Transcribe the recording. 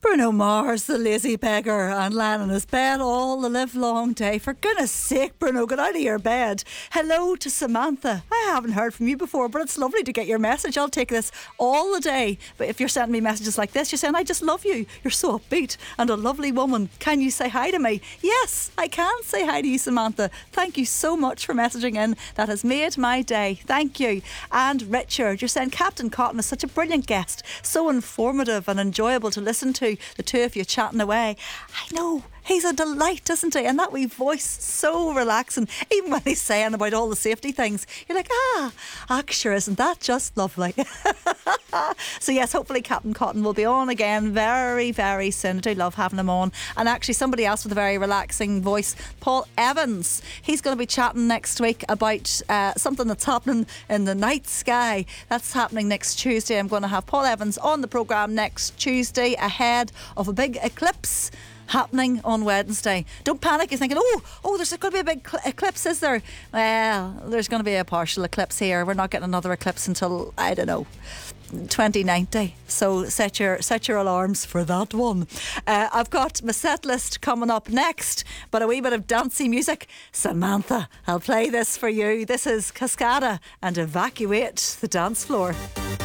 Bruno Mars, the lazy beggar, and lying in his bed all the live long day. For goodness sake, Bruno, get out of your bed. Hello to Samantha. I haven't heard from you before, but it's lovely to get your message. I'll take this all the day. But if you're sending me messages like this, you're saying, I just love you. You're so upbeat and a lovely woman. Can you say hi to me? Yes, I can say hi to you, Samantha. Thank you so much for messaging in. That has made my day. Thank you. And Richard, you're saying Captain Cotton is such a brilliant guest. So informative and enjoyable to listen to. The two of you chatting away. I know, he's a delight, isn't he? And that wee voice, so relaxing. Even when he's saying about all the safety things, you're like, sure, isn't that just lovely? So yes, hopefully Captain Cotton will be on again very, very soon. I do love having him on. And actually somebody else with a very relaxing voice, Paul Evans. He's going to be chatting next week about something that's happening in the night sky. That's happening next Tuesday. I'm going to have Paul Evans on the programme next Tuesday ahead of a big eclipse happening on Wednesday. Don't panic, you're thinking, there's going to be a big eclipse, is there? Well, there's going to be a partial eclipse here. We're not getting another eclipse until, I don't know, 2090. So set your alarms for that one. I've got my set list coming up next, but a wee bit of dancey music. Samantha, I'll play this for you. This is Cascada and Evacuate the Dance Floor.